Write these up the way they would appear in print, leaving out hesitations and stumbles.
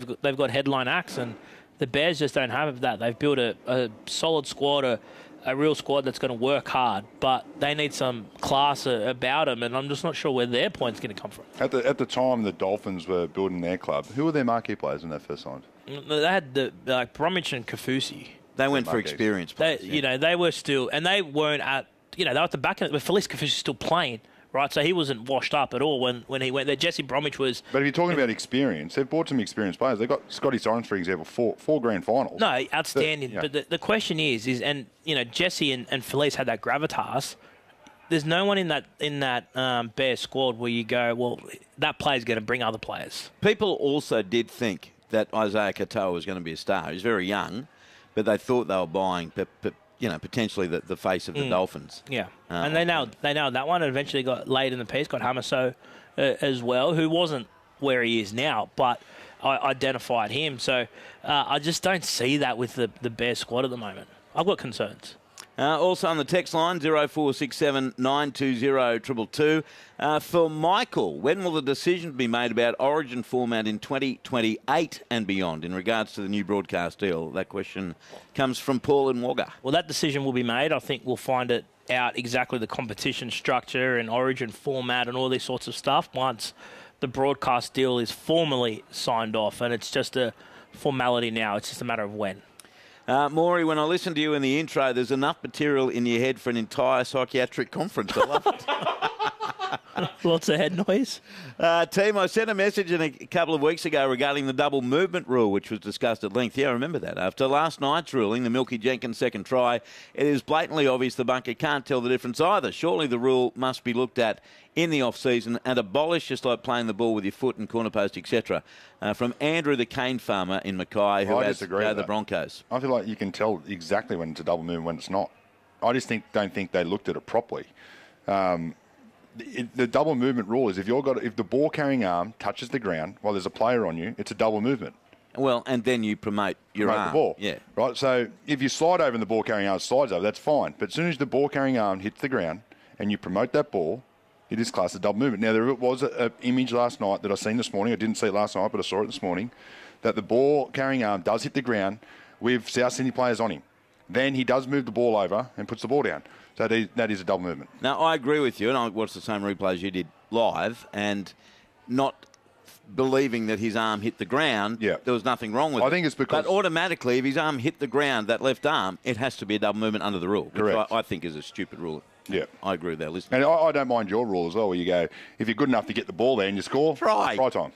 they've got headline acts, and the Bears just don't have that. They've built a solid squad, a real squad that's going to work hard, but they need some class about them, and I'm just not sure where their point's going to come from. At the time the Dolphins were building their club, who were their marquee players when they first signed? They had Bromwich and Kafusi. They went for experience players. They were still, and they weren't at, they were at the back of it, but Felice Kafusi's still playing. Right, so he wasn't washed up at all when he went there. Jesse Bromwich was... But if you're talking about experience, they've bought some experienced players. They've got Scotty Sorens, for example, four grand finals. No, outstanding. But the question is, and Jesse and Felice had that gravitas. There's no one in that Bears squad where you go, well, that player's going to bring other players. People also did think that Isaiah Katoa was going to be a star. He's very young, but they thought they were buying... potentially the face of the Dolphins. Yeah, and they nailed that one, and eventually got laid in the piece, got Hamaso as well, who wasn't where he is now, but I identified him. So I just don't see that with the Bears squad at the moment. I've got concerns. Also on the text line, 0467 920 222. For Michael, when will the decision be made about Origin format in 2028 and beyond in regards to the new broadcast deal? That question comes from Paul in Wagga. Well, that decision will be made. I think we'll find it out exactly the competition structure and Origin format and all these sorts of stuff once the broadcast deal is formally signed off, and it's just a formality now. It's just a matter of when. Maury, when I listen to you in the intro, there's enough material in your head for an entire psychiatric conference. I love it. Lots of head noise. Team, I sent a message a couple of weeks ago regarding the double movement rule, which was discussed at length. Yeah, I remember that. After last night's ruling, the Milky Jenkins second try, it is blatantly obvious the bunker can't tell the difference either. Surely the rule must be looked at in the off-season and abolished, just like playing the ball with your foot and corner post, etc. From Andrew the cane farmer in Mackay, who has the Broncos. I feel like you can tell exactly when it's a double movement when it's not. I just don't think they looked at it properly. The double movement rule is if the ball carrying arm touches the ground while there's a player on you, it's a double movement. Well, and then you promote your arm. The ball. Yeah. Right. So if you slide over and the ball carrying arm slides over, that's fine. But as soon as the ball carrying arm hits the ground and you promote that ball, it is classed as double movement. Now, there was an image last night that I seen this morning. I didn't see it last night, but I saw it this morning, that the ball carrying arm does hit the ground with South Sydney players on him. Then he does move the ball over and puts the ball down. So that is a double movement. Now, I agree with you, and I watched the same replays you did live, and not believing that his arm hit the ground, there was nothing wrong with it. I think it's because... But automatically, if his arm hit the ground, that left arm, it has to be a double movement under the rule. Correct. Which I think is a stupid rule. Yeah. I agree with that, listener. And I don't mind your rule as well, where you go, if you're good enough to get the ball there and you score, try time.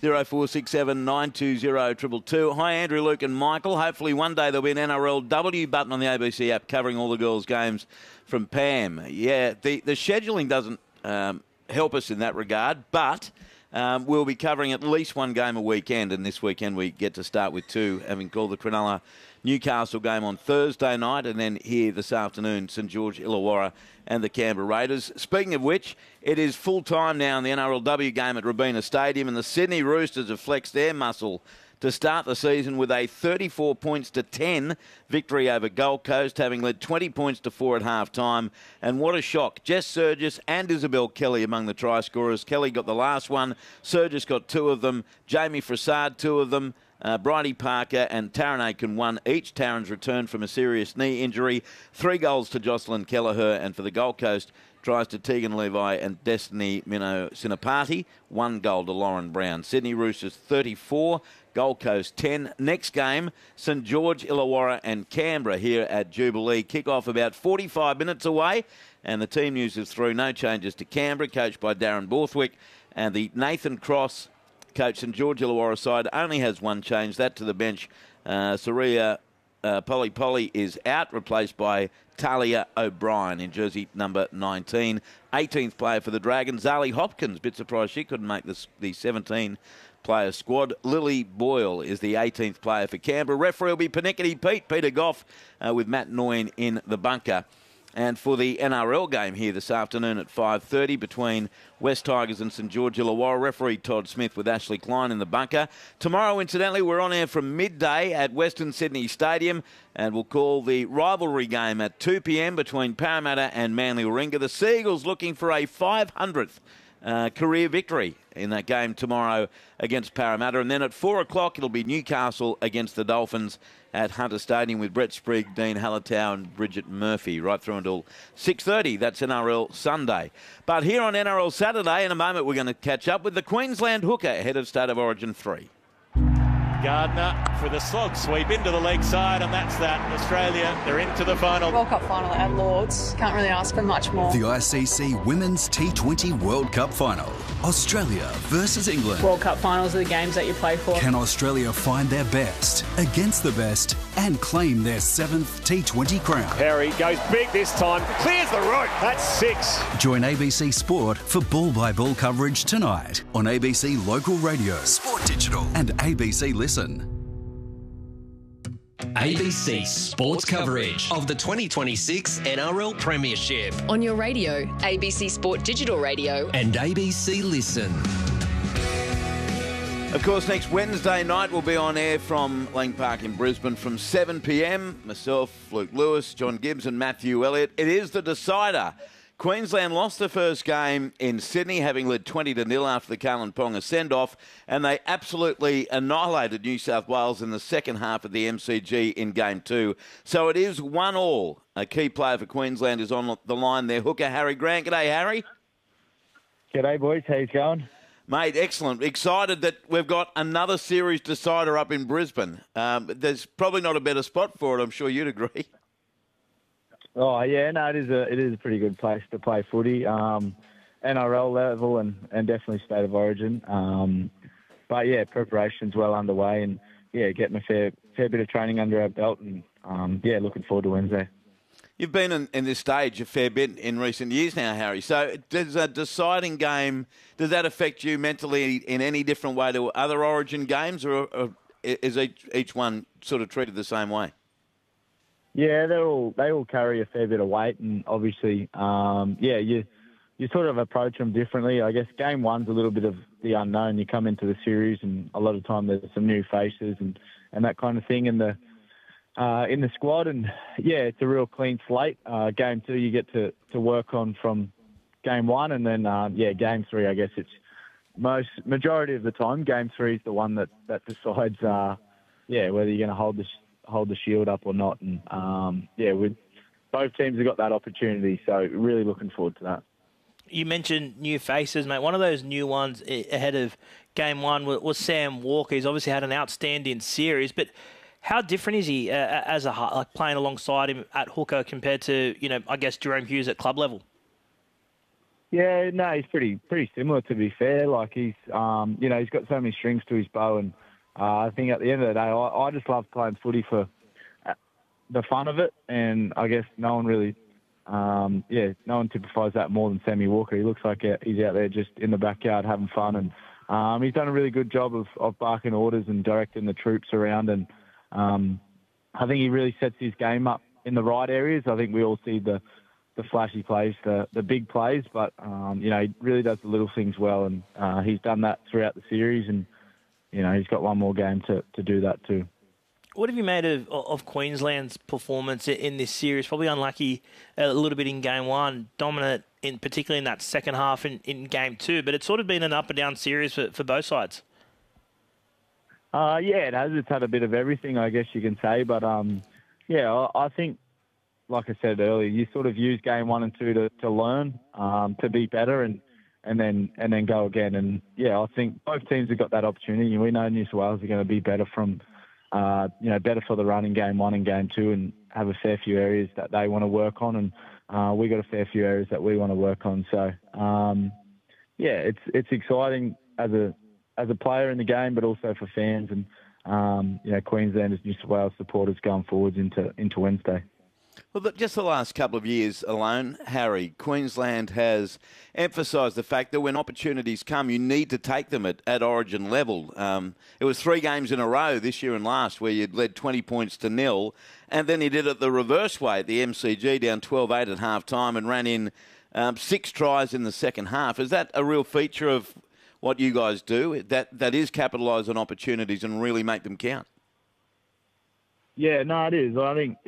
0467 920 222. Hi, Andrew, Luke and Michael. Hopefully one day there'll be an NRLW button on the ABC app covering all the girls' games from Pam. Yeah, the scheduling doesn't help us in that regard, but we'll be covering at least one game a weekend, and this weekend we get to start with two, having called the Cronulla Newcastle game on Thursday night, and then here this afternoon, St George Illawarra and the Canberra Raiders. Speaking of which, it is full-time now in the NRLW game at Robina Stadium, and the Sydney Roosters have flexed their muscle to start the season with a 34-10 victory over Gold Coast, having led 20 points to 4 at half-time. And what a shock. Jess Surgis and Isabel Kelly among the try scorers. Kelly got the last one. Surgis got 2 of them. Jamie Frassard, 2 of them. Bridie Parker and Taran Aiken 1 each. Taran's returned from a serious knee injury. 3 goals to Jocelyn Kelleher, and for the Gold Coast, tries to Tegan Levi and Destiny Mino Sinapati. 1 goal to Lauren Brown. Sydney Roosters 34, Gold Coast 10. Next game, St George Illawarra and Canberra here at Jubilee. Kick-off about 45 minutes away, and the team news is through. No changes to Canberra, coached by Darren Borthwick, and the Nathan Cross coach St George Illawarra side only has 1 change, that to the bench. Saria Polly is out, replaced by Talia O'Brien in jersey number 19. 18th player for the Dragons, Zali Hopkins. Bit surprised she couldn't make the 17-player squad. Lily Boyle is the 18th player for Canberra. Referee will be Panickety Pete, Peter Goff, with Matt Noyen in the bunker. And for the NRL game here this afternoon at 5:30 between West Tigers and St George Illawarra, referee Todd Smith with Ashley Klein in the bunker. Tomorrow, incidentally, we're on air from midday at Western Sydney Stadium, and we'll call the rivalry game at 2 p.m. between Parramatta and Manly Warringah. The Seagulls looking for a 500th career victory in that game tomorrow against Parramatta. And then at 4 o'clock, it'll be Newcastle against the Dolphins at Hunter Stadium with Brett Sprigg, Dean Hallertau and Bridget Murphy right through until 6:30. That's NRL Sunday. But here on NRL Saturday, in a moment, we're going to catch up with the Queensland hooker ahead of State of Origin 3. Gardner for the slog sweep into the leg side, and that's that. Australia, they're into the final. World Cup final at Lords. Can't really ask for much more. The ICC Women's T20 World Cup Final. Australia versus England. World Cup finals are the games that you play for. Can Australia find their best against the best and claim their 7th T20 crown? Perry goes big this time, clears the rope. That's 6. Join ABC Sport for ball-by-ball coverage tonight on ABC Local Radio, Sport Digital and ABC Listen. ABC Sports coverage of the 2026 NRL Premiership on your radio, ABC Sport Digital Radio and ABC Listen. Of course, next Wednesday night we'll be on air from Lang Park in Brisbane from 7 p.m. Myself, Luke Lewis, John Gibbs and Matthew Elliott. It is the decider. Queensland lost the first game in Sydney, having led 20-0 after the Kalyn Ponga send-off, and they absolutely annihilated New South Wales in the second half of the MCG in Game 2. So it is 1-1. A key player for Queensland is on the line there. Hooker Harry Grant. G'day, Harry. G'day, boys. How's it going? Mate, excellent. Excited that we've got another series decider up in Brisbane. There's probably not a better spot for it, I'm sure you'd agree. Oh yeah, no, it is a pretty good place to play footy, NRL level and definitely State of Origin. But yeah, preparation's well underway, and yeah, getting a fair bit of training under our belt, and yeah, looking forward to Wednesday. You've been in this stage a fair bit in recent years now, Harry. So does a deciding game, does that affect you mentally in any different way to other Origin games, or is each one sort of treated the same way? Yeah, they all carry a fair bit of weight, and obviously, yeah, you sort of approach them differently. I guess game one's a little bit of the unknown. You come into the series, and a lot of time there's some new faces and that kind of thing in the squad. And yeah, it's a real clean slate. Game two, you get to work on from game one, and then yeah, game three. I guess it's majority of the time, game three is the one that decides, yeah, whether you're going to hold the shield up or not. And yeah, both teams have got that opportunity, so really looking forward to that. You mentioned new faces, mate. One of those new ones ahead of game one was Sam Walker. He's obviously had an outstanding series, but how different is he as like playing alongside him at hooker compared to, I guess Jerome Hughes at club level? Yeah, no, he's pretty similar, to be fair. Like he's he's got so many strings to his bow, and I think at the end of the day, I just love playing footy for the fun of it, and I guess no one really, no one typifies that more than Sammy Walker. He looks like he's out there just in the backyard having fun, and he's done a really good job of barking orders and directing the troops around, and I think he really sets his game up in the right areas. I think we all see the flashy plays, the big plays, but he really does the little things well, and he's done that throughout the series, and he's got one more game to do that too. What have you made of Queensland's performance in this series? Probably unlucky a little bit in game one, dominant particularly in that second half in game two, but it's sort of been an up and down series for both sides. Yeah, it has. It's had a bit of everything, I guess you can say, but yeah, I think, like I said earlier, you sort of use game one and two to learn, to be better, and then go again. And yeah, I think both teams have got that opportunity. We know New South Wales are going to be better better for the run in game one and game two, and have a fair few areas that they want to work on, and we got a fair few areas that we want to work on. So yeah, it's exciting as a player in the game, but also for fans and Queenslanders, New South Wales supporters going forwards into Wednesday. Well, just the last couple of years alone, Harry, Queensland has emphasised the fact that when opportunities come, you need to take them at Origin level. It was 3 games in a row this year and last where you'd led 20 points to 0, and then you did it the reverse way at the MCG, down 12-8 at half-time, and ran in 6 tries in the second half. Is that a real feature of what you guys do, that is capitalise on opportunities and really make them count? Yeah, no, it is. I think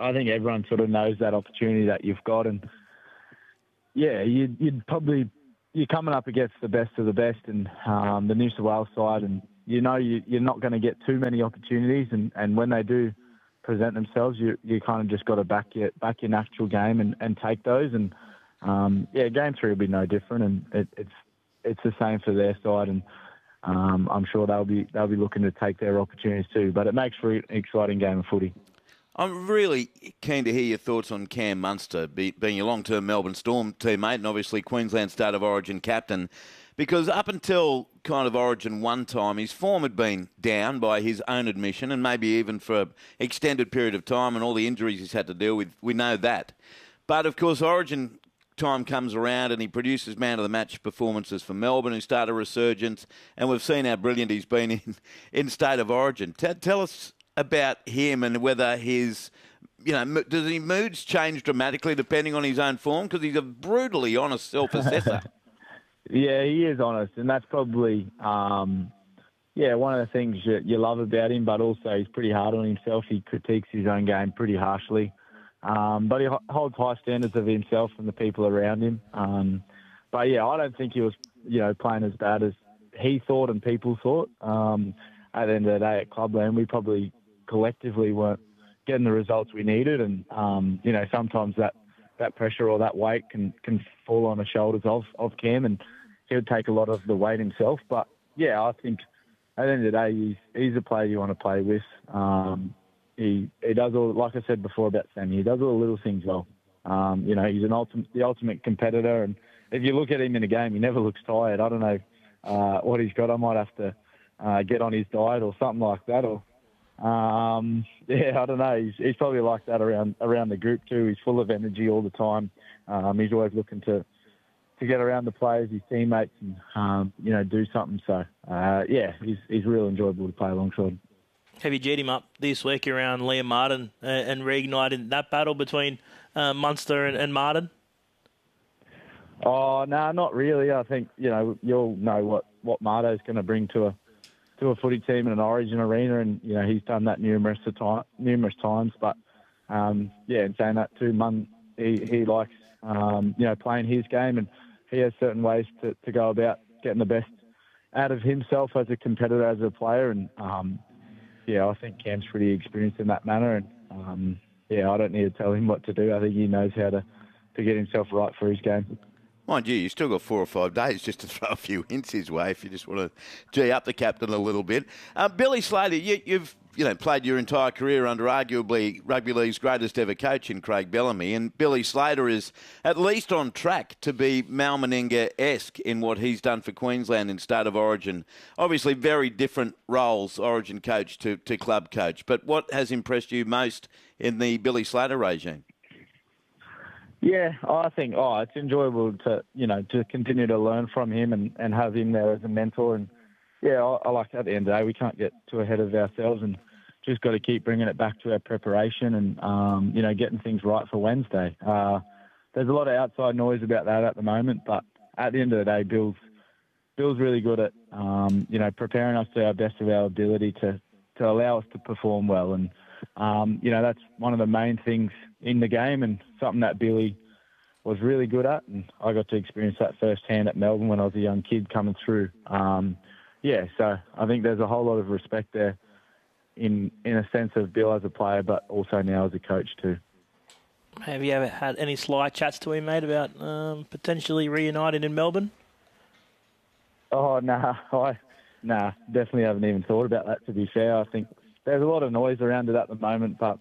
everyone sort of knows that opportunity that you've got, and yeah, you'd probably you're coming up against the best of the best, and the New South Wales side, and you're not going to get too many opportunities, and when they do present themselves, you kind of just got to back your natural game and take those. And game 3 will be no different, and it's the same for their side, and I'm sure they'll be looking to take their opportunities too. But it makes for an exciting game of footy. I'm really keen to hear your thoughts on Cam Munster, being a long-term Melbourne Storm teammate and obviously Queensland State of Origin captain, because up until kind of Origin one time, his form had been down by his own admission, and maybe even for an extended period of time and all the injuries he's had to deal with. We know that. But, of course, Origin time comes around and he produces man-of-the-match performances for Melbourne, who start a resurgence, and we've seen how brilliant he's been in State of Origin. Tell us about him and whether his, does his moods change dramatically depending on his own form? Because he's a brutally honest self-assessor. Yeah, he is honest, and that's probably, one of the things you love about him, but also he's pretty hard on himself. He critiques his own game pretty harshly. But he holds high standards of himself and the people around him. I don't think he was, playing as bad as he thought and people thought. At the end of the day at Clubland, we probably collectively weren't getting the results we needed. And, sometimes that pressure or that weight can fall on the shoulders of Cam, and he'll take a lot of the weight himself. But, I think at the end of the day, he's a player you want to play with. He does all, like I said before about Sammy, he does all the little things well. He's the ultimate competitor, and if you look at him in a game, he never looks tired. I don't know what he's got. I might have to get on his diet or something like that. Or I don't know. He's probably like that around the group too. He's full of energy all the time. He's always looking to get around the players, his teammates, and do something. So he's real enjoyable to play alongside. Have you G'd him up this week around Liam Martin and reigniting that battle between Munster and Martin? Oh, no, not really. I think, you'll know what Marto's going to bring to a footy team in an Origin arena, and, he's done that numerous times. But, in saying that too, he likes, playing his game, and he has certain ways to go about getting the best out of himself as a competitor, as a player, and, I think Cam's pretty experienced in that manner, and I don't need to tell him what to do. I think he knows how to get himself right for his game. Mind you still got 4 or 5 days just to throw a few hints his way if you just want to G up the captain a little bit. Billy Slater, you've played your entire career under arguably rugby league's greatest ever coach in Craig Bellamy, and Billy Slater is at least on track to be Mal Meninga-esque in what he's done for Queensland in State of Origin. Obviously very different roles, Origin coach to club coach, but what has impressed you most in the Billy Slater regime? Yeah, I think it's enjoyable to continue to learn from him and have him there as a mentor. And I like at the end of the day, we can't get too ahead of ourselves and just got to keep bringing it back to our preparation and getting things right for Wednesday. There's a lot of outside noise about that at the moment, but at the end of the day, Bill's really good at preparing us to our best of our ability to allow us to perform well. And that's one of the main things in the game, and something that Billy was really good at. And I got to experience that firsthand at Melbourne when I was a young kid coming through. So I think there's a whole lot of respect there in a sense of Bill as a player, but also now as a coach too. Have you ever had any sly chats to him, mate, about potentially reuniting in Melbourne? Oh, definitely haven't even thought about that, to be fair. I think there's a lot of noise around it at the moment, but,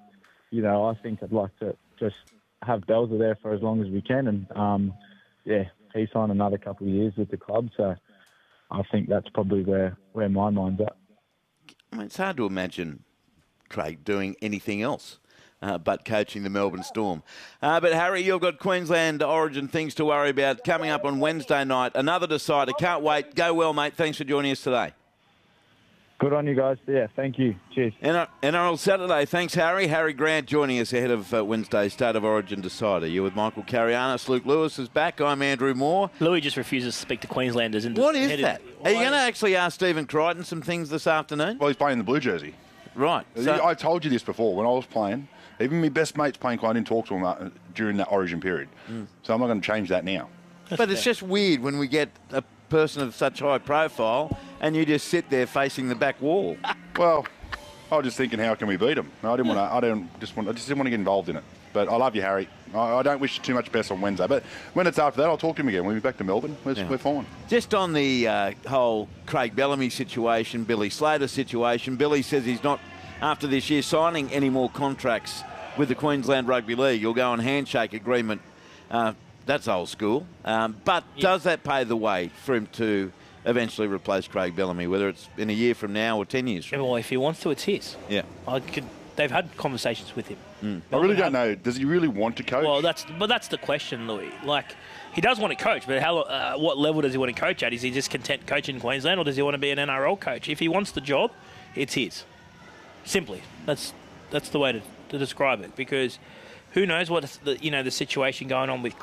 I think I'd like to just have Belzer there for as long as we can. And, he signed another couple of years with the club, so I think that's probably where my mind's at. I mean, it's hard to imagine Craig doing anything else but coaching the Melbourne Storm. But, Harry, you've got Queensland Origin things to worry about coming up on Wednesday night. Another decider. Can't wait. Go well, mate. Thanks for joining us today. Good on you guys. Yeah, thank you. Cheers. NRL Saturday. Thanks, Harry. Harry Grant joining us ahead of Wednesday's State of Origin decider. You're with Michael Carianis. Luke Lewis is back. I'm Andrew Moore. Louis just refuses to speak to Queenslanders. What is that? Are you going to actually ask Stephen Crichton some things this afternoon? Well, he's playing the blue jersey. Right. So, I told you this before. When I was playing, even my best mates playing, I didn't talk to him during that Origin period. So I'm not going to change that now. But it's just weird when we get a person of such high profile and you just sit there facing the back wall. Well, I was just thinking, how can we beat them? I just didn't want to get involved in it. But I love you, Harry. I don't wish you too much best on Wednesday. But when it's after that, I'll talk to him again. We'll be back to Melbourne. We're fine. Just on the whole Craig Bellamy situation, Billy Slater situation, Billy says he's not, after this year, signing any more contracts with the Queensland Rugby League. You'll go on handshake agreement. That's old school. But does that pay the way for him to eventually replace Craig Bellamy, whether it's in a year from now or 10 years from now? Well, if he wants to, it's his. Yeah. They've had conversations with him. I really don't know. Does he really want to coach? Well, that's the question, Louis. Like, he does want to coach, but what level does he want to coach at? Is he just content coaching in Queensland, or does he want to be an NRL coach? If he wants the job, it's his. Simply, that's the way to describe it. Because who knows what the situation going on with